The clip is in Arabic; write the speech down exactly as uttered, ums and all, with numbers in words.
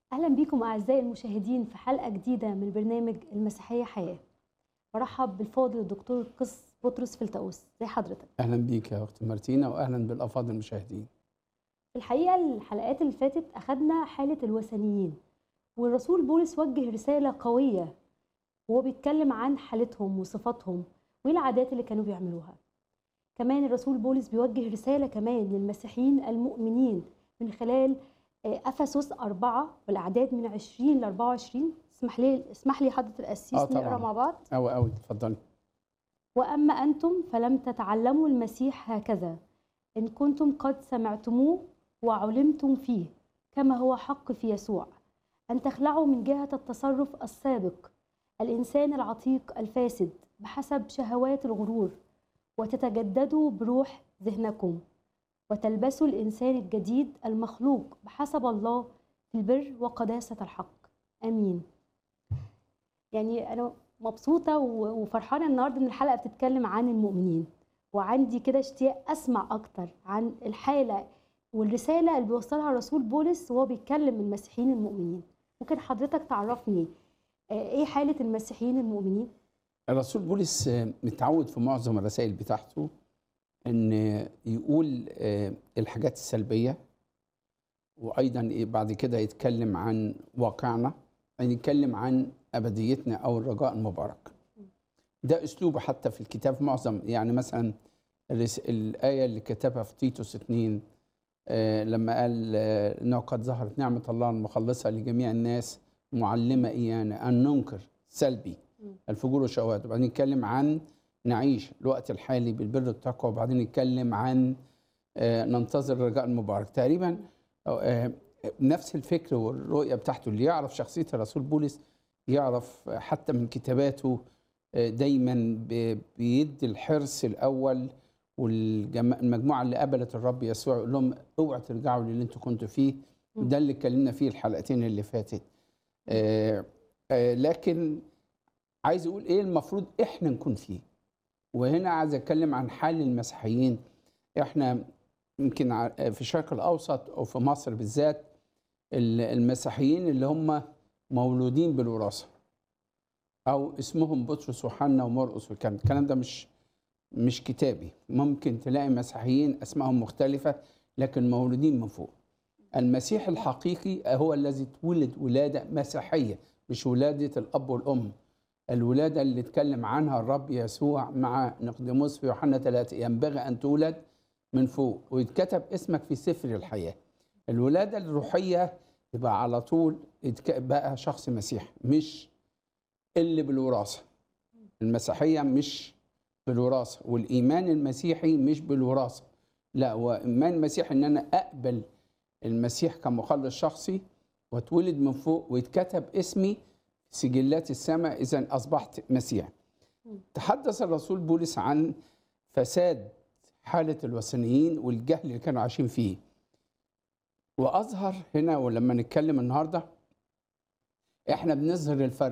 أهلا بيكم أعزائي المشاهدين في حلقة جديدة من برنامج المسيحية حياة. برحب بالفاضل الدكتور قس بطرس فلتأوس، زي حضرتك. أهلا بيك يا أخت مارتينا، وأهلا بالأفاضل المشاهدين. في الحقيقة الحلقات اللي فاتت أخدنا حالة الوثنيين، والرسول بولس وجه رسالة قوية وهو بيتكلم عن حالتهم وصفاتهم والعادات اللي كانوا بيعملوها. كمان الرسول بولس بيوجه رسالة كمان للمسيحيين المؤمنين من خلال آه، أفسس أربعة والأعداد من عشرين ل أربعة وعشرين. اسمح لي اسمح لي حضرة آه القسيس نقرأ طبعا، مع بعض. أوي أوي، اتفضلي. وأما أنتم فلم تتعلموا المسيح هكذا، إن كنتم قد سمعتموه وعلمتم فيه كما هو حق في يسوع، أن تخلعوا من جهة التصرف السابق الإنسان العتيق الفاسد بحسب شهوات الغرور، وتتجددوا بروح ذهنكم، وتلبسوا الإنسان الجديد المخلوق بحسب الله في البر وقداسة الحق. آمين. يعني أنا مبسوطة وفرحانة النهاردة إن الحلقة بتتكلم عن المؤمنين، وعندي كده اشتياق أسمع أكتر عن الحالة والرسالة اللي بيوصلها الرسول بولس وهو بيتكلم المسيحيين المؤمنين. ممكن حضرتك تعرفني آه، إيه حالة المسيحيين المؤمنين؟ الرسول بولس آه، متعود في معظم الرسائل بتاعته إن يقول آه، الحاجات السلبية، وأيضا إيه بعد كده يتكلم عن واقعنا، يعني يتكلم عن أبديتنا أو الرجاء المبارك. ده أسلوبه حتى في الكتاب معظم، يعني مثلا الرس- الآية اللي كتبها في تيتوس اتنين، آه، لما قال آه، انه قد ظهرت نعمه الله المخلصه لجميع الناس معلمه ايانا ان ننكر سلبي الفجور والشهوات، وبعدين نتكلم عن نعيش الوقت الحالي بالبر والتقوى، وبعدين نتكلم عن آه، ننتظر الرجاء المبارك. تقريبا آه، نفس الفكر والرؤيه بتاعته. اللي يعرف شخصيه الرسول بولس يعرف حتى من كتاباته آه، دايما ب- بيدي الحرص الاول، والمجموعه اللي قبلت الرب يسوع يقول لهم اوعوا ترجعوا للي انتوا كنتوا فيه. مم. ده اللي اتكلمنا فيه الحلقتين اللي فاتت. آه آه لكن عايز اقول ايه المفروض احنا نكون فيه. وهنا عايز اتكلم عن حال المسيحيين. احنا يمكن ع- في الشرق الاوسط او في مصر بالذات، ال- المسيحيين اللي هم مولودين بالوراثه، او اسمهم بطرس وحنا ومرقس والكلام الكلام ده مش مش كتابي. ممكن تلاقي مسيحيين اسمائهم مختلفة لكن مولودين من فوق. المسيح الحقيقي هو الذي تولد ولادة مسيحية، مش ولادة الأب والأم. الولادة اللي اتكلم عنها الرب يسوع مع نقدموس في يوحنا ثلاثة، ينبغي أن تولد من فوق ويتكتب اسمك في سفر الحياة. الولادة الروحية يبقى على طول يتك- بقى شخص مسيحي، مش اللي بالوراثة. المسيحية مش بالوراثة، والإيمان المسيحي مش بالوراثة. لا، هو إيمان مسيحي إن أنا أقبل المسيح كمخلص شخصي، واتولد من فوق ويتكتب اسمي في سجلات السماء، إذا أصبحت مسيح. مم. تحدث الرسول بولس عن فساد حالة الوثنيين والجهل اللي كانوا عايشين فيه، وأظهر هنا. ولما نتكلم النهاردة إحنا بنظهر الفرق